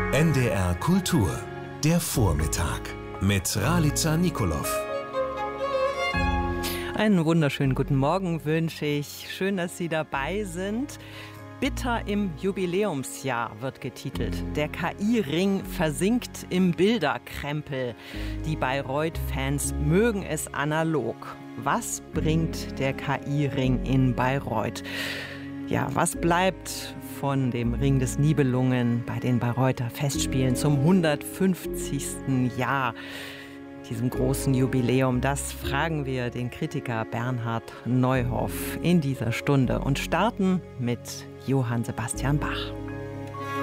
NDR Kultur, der Vormittag mit Ralica Nikolov. Einen wunderschönen guten Morgen wünsche ich. Schön, dass Sie dabei sind. Bitter im Jubiläumsjahr wird getitelt. Der KI-Ring versinkt im Bilderkrempel. Die Bayreuth-Fans mögen es analog. Was bringt der KI-Ring in Bayreuth? Ja, was bleibt von dem Ring des Nibelungen bei den Bayreuther Festspielen zum 150. Jahr, diesem großen Jubiläum? Das fragen wir den Kritiker Bernhard Neuhoff in dieser Stunde und starten mit Johann Sebastian Bach.